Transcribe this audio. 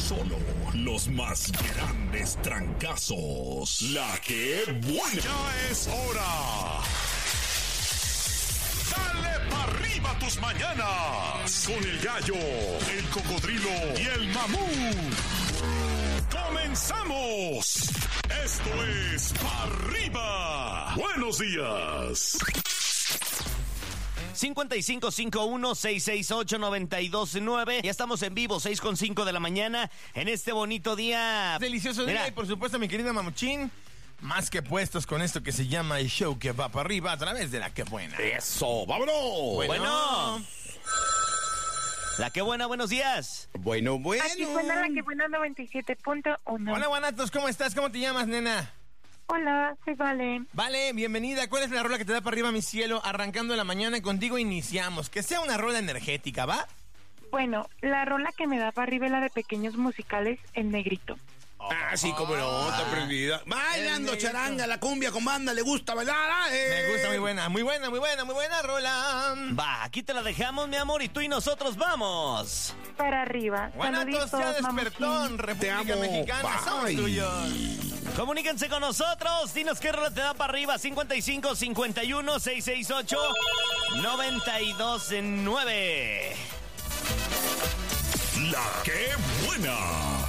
Solo los más grandes trancazos. La que buena. Ya es hora. Dale pa' arriba tus mañanas. Con el gallo, el cocodrilo y el mamut. ¡Comenzamos! Esto es Pa' Arriba. Buenos días. 5551-668-929. Ya estamos en vivo, 6:05 de la mañana, en este bonito día. Delicioso día y por supuesto, mi querida Mamuchín, más que puestos con esto que se llama el show que va para arriba a través de La Que Buena. Eso, vámonos. Bueno. La Que Buena, buenos días. Bueno. Aquí suena La Que Buena 97.1. Hola, Guanatos, ¿cómo estás? ¿Cómo te llamas, nena? Hola, soy Vale. Vale, bienvenida. ¿Cuál es la rola que te da para arriba, mi cielo? Arrancando la mañana contigo iniciamos. Que sea una rola energética, ¿va? Bueno, la rola que me da para arriba es la de Pequeños Musicales, El Negrito. Ah, sí, cómo no, está prendida. Bailando charanga, la cumbia con banda, le gusta bailar. Me gusta, muy buena rola. Va, aquí te la dejamos, mi amor, y tú y nosotros vamos. Para arriba. Guanatos, ya despertó en República Te amo. Mexicana. Somos Bye. tuyos. Comuníquense con nosotros, dinos qué rola te da para arriba, 5551-668-929. La que buena.